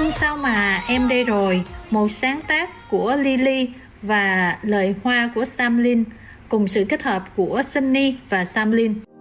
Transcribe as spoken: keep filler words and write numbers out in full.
Thương Sao Mà Em Đây Rồi, một sáng tác của Lily và lời hoa của Sam Lin, cùng sự kết hợp của Sunny và Sam Lin.